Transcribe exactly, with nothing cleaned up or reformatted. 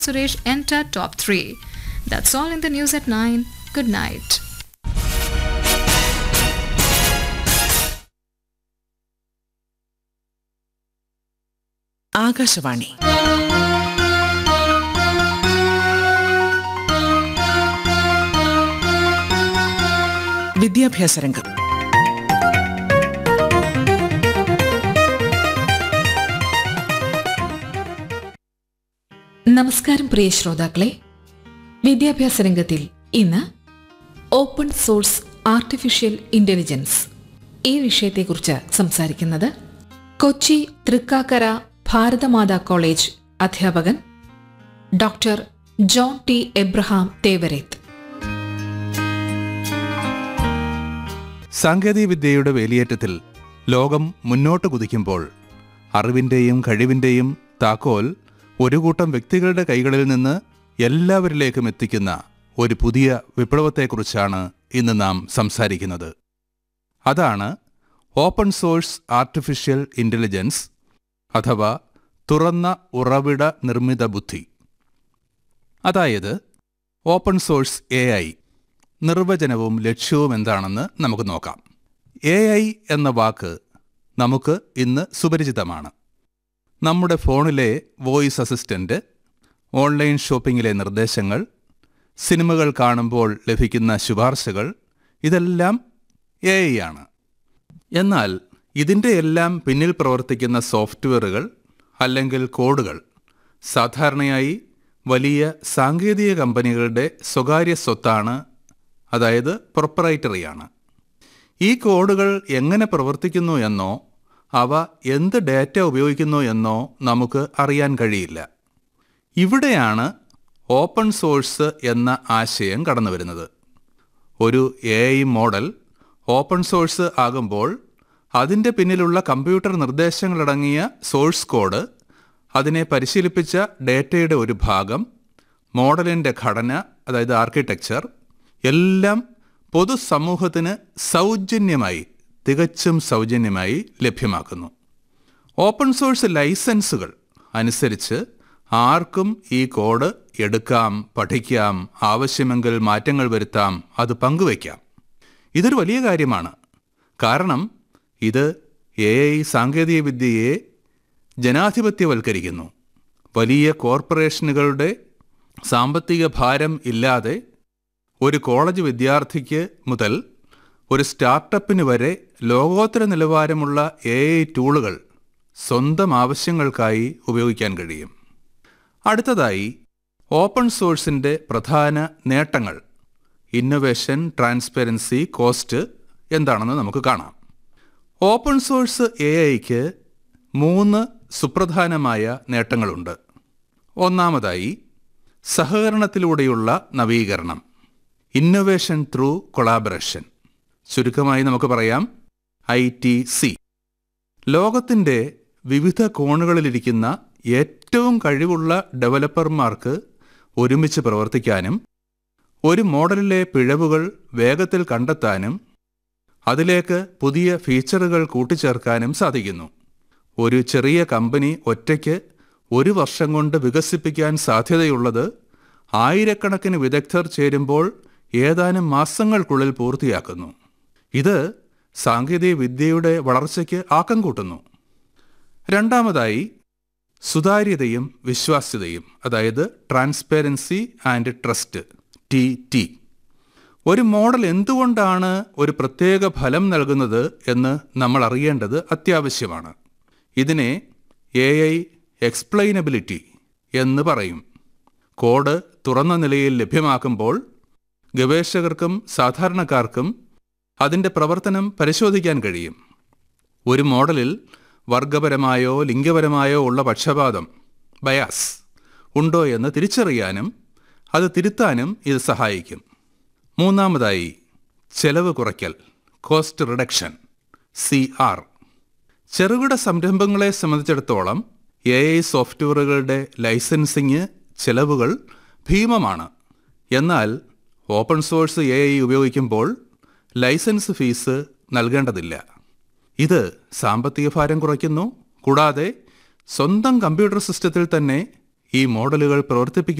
Suresh enter top three. That's all in the news at nine. Good night. Akashvani വിദ്യാഭ്യാസ രംഗം. നമസ്കാരം പ്രിയ ശ്രോതാക്കളെ. വിദ്യാഭ്യാസ രംഗത്തിൽ ഇന്ന് ഓപ്പൺ സോഴ്സ് ആർട്ടിഫിഷ്യൽ ഇന്റലിജൻസ് ഈ വിഷയത്തെക്കുറിച്ച് സംസാരിക്കുന്നത് കൊച്ചി തൃക്കാക്കര ഭാരതമാതാ കോളേജ് അധ്യാപകൻ doctor John T Abraham Thevareth. സാങ്കേതികവിദ്യയുടെ വേലിയേറ്റത്തിൽ ലോകം മുന്നോട്ട് കുതിക്കുമ്പോൾ അറിവിൻ്റെയും കഴിവിൻ്റെയും താക്കോൽ ഒരു കൂട്ടം വ്യക്തികളുടെ കൈകളിൽ നിന്ന് എല്ലാവരിലേക്കും എത്തിക്കുന്ന ഒരു പുതിയ വിപ്ലവത്തെക്കുറിച്ചാണ് ഇന്ന് നാം സംസാരിക്കുന്നത്. അതാണ് ഓപ്പൺ സോഴ്സ് ആർട്ടിഫിഷ്യൽ ഇൻ്റലിജൻസ് അഥവാ തുറന്ന ഉറവിട നിർമ്മിത ബുദ്ധി. അതായത് ഓപ്പൺ സോഴ്സ് എ ഐ. നിർവചനവും ലക്ഷ്യവും എന്താണെന്ന് നമുക്ക് നോക്കാം. എ ഐ എന്ന വാക്ക് നമുക്ക് ഇന്ന് സുപരിചിതമാണ്. നമ്മുടെ ഫോണിലെ വോയിസ് അസിസ്റ്റൻ്റ്, ഓൺലൈൻ ഷോപ്പിങ്ങിലെ നിർദ്ദേശങ്ങൾ, സിനിമകൾ കാണുമ്പോൾ ലഭിക്കുന്ന ശുപാർശകൾ, ഇതെല്ലാം എ ഐ ആണ്. എന്നാൽ ഇതിൻ്റെ എല്ലാം പിന്നിൽ പ്രവർത്തിക്കുന്ന സോഫ്റ്റ്വെയറുകൾ അല്ലെങ്കിൽ കോഡുകൾ സാധാരണയായി വലിയ സാങ്കേതിക കമ്പനികളുടെ സ്വകാര്യ സ്വത്താണ്, അതായത് പ്രൊപ്രൈറ്ററിയാണ്. ഈ കോഡുകൾ എങ്ങനെ പ്രവർത്തിക്കുന്നു എന്നോ അവ എന്ത് ഡാറ്റ ഉപയോഗിക്കുന്നു എന്നോ നമുക്ക് അറിയാൻ കഴിയില്ല. ഇവിടെയാണ് ഓപ്പൺ സോഴ്സ് എന്ന ആശയം കടന്നു വരുന്നത്. ഒരു A I model open source ആകുമ്പോൾ അതിൻ്റെ പിന്നിലുള്ള കമ്പ്യൂട്ടർ നിർദ്ദേശങ്ങളടങ്ങിയ സോഴ്സ് കോഡ്, അതിനെ പരിശീലിപ്പിച്ച ഡേറ്റയുടെ ഒരു ഭാഗം, മോഡലിൻ്റെ ഘടന അതായത് ആർക്കിടെക്ചർ എല്ലാം പൊതുസമൂഹത്തിന് സൗജന്യമായി, തികച്ചും സൗജന്യമായി ലഭ്യമാക്കുന്നു. ഓപ്പൺ സോഴ്സ് ലൈസൻസുകൾ അനുസരിച്ച് ആർക്കും ഈ കോഡ് എടുക്കാം, പഠിക്കാം, ആവശ്യമെങ്കിൽ മാറ്റങ്ങൾ വരുത്താം, അത് പങ്കുവയ്ക്കാം. ഇതൊരു വലിയ കാര്യമാണ്. കാരണം ഇത് എ ഐ സാങ്കേതികവിദ്യയെ ജനാധിപത്യവൽക്കരിക്കുന്നു. വലിയ കോർപ്പറേഷനുകളുടെ സാമ്പത്തിക ഭാരം ഇല്ലാതെ ഒരു കോളേജ് വിദ്യാർത്ഥിക്ക് മുതൽ ഒരു സ്റ്റാർട്ടപ്പിന് വരെ ലോകോത്തര നിലവാരമുള്ള എ ഐ ടൂളുകൾ സ്വന്തം ആവശ്യങ്ങൾക്കായി ഉപയോഗിക്കാൻ കഴിയും. അടുത്തതായി ഓപ്പൺ സോഴ്സിൻ്റെ പ്രധാന നേട്ടങ്ങൾ, ഇന്നൊവേഷൻ, ട്രാൻസ്പെറൻസി, കോസ്റ്റ് എന്താണെന്ന് നമുക്ക് കാണാം. ഓപ്പൺ സോഴ്സ് എ ഐക്ക് മൂന്ന് സുപ്രധാനമായ നേട്ടങ്ങളുണ്ട്. ഒന്നാമതായി സഹകരണത്തിലൂടെയുള്ള നവീകരണം, ഇന്നൊവേഷൻ ത്രൂ കൊളാബറേഷൻ. ചുരുക്കമായി നമുക്ക് പറയാം ഐ ടി സി. ലോകത്തിൻ്റെ വിവിധ കോണുകളിലിരിക്കുന്ന ഏറ്റവും കഴിവുള്ള ഡെവലപ്പർമാർക്ക് ഒരുമിച്ച് പ്രവർത്തിക്കാനും ഒരു മോഡലിലെ പിഴവുകൾ വേഗത്തിൽ കണ്ടെത്താനും അതിലേക്ക് പുതിയ ഫീച്ചറുകൾ കൂട്ടിച്ചേർക്കാനും സാധിക്കുന്നു. ഒരു ചെറിയ കമ്പനി ഒറ്റയ്ക്ക് ഒരു വർഷം കൊണ്ട് വികസിപ്പിക്കാൻ സാധ്യതയുള്ളത് ആയിരക്കണക്കിന് വിദഗ്ധർ ചേരുമ്പോൾ ഏതാനും മാസങ്ങൾക്കുള്ളിൽ പൂർത്തിയാക്കുന്നു. ഇത് സാങ്കേതിക വിദ്യയുടെ വളർച്ചയ്ക്ക് ആക്കം കൂട്ടുന്നു. രണ്ടാമതായി സുതാര്യതയും വിശ്വാസ്യതയും, അതായത് transparency and trust, T T. ഒരു മോഡൽ എന്തുകൊണ്ടാണ് ഒരു പ്രത്യേക ഫലം നൽകുന്നത് എന്ന് നമ്മൾ അറിയേണ്ടത് അത്യാവശ്യമാണ്. ഇതിനെ എ ഐ എക്സ്പ്ലെയിനബിലിറ്റി എന്ന് പറയും. കോഡ് തുറന്ന നിലയിൽ ലഭ്യമാക്കുമ്പോൾ ഗവേഷകർക്കും സാധാരണക്കാർക്കും അതിൻ്റെ പ്രവർത്തനം പരിശോധിക്കാൻ കഴിയും. ഒരു മോഡലിൽ വർഗപരമായോ ലിംഗപരമായോ ഉള്ള പക്ഷപാതം, ബയാസ് ഉണ്ടോ എന്ന് തിരിച്ചറിയാനും അത് തിരുത്താനും ഇത് സഹായിക്കും. മൂന്നാമതായി ചെലവ് കുറയ്ക്കൽ, കോസ്റ്റ് റിഡക്ഷൻ, സി ആർ. ചെറുകിട സംരംഭങ്ങളെ സംബന്ധിച്ചിടത്തോളം എ ഐ സോഫ്റ്റ്വെയറുകളുടെ ലൈസൻസിങ് ചെലവുകൾ ഭീമമാണ്. എന്നാൽ ഓപ്പൺ സോഴ്സ് എ ഐ ഉപയോഗിക്കുമ്പോൾ ലൈസൻസ് ഫീസ് നൽകേണ്ടതില്ല. ഇത് സാമ്പത്തിക ഭാരം കുറയ്ക്കുന്നു. കൂടാതെ സ്വന്തം കമ്പ്യൂട്ടർ സിസ്റ്റത്തിൽ തന്നെ ഈ മോഡലുകൾ പ്രവർത്തിപ്പിക്കുന്നത്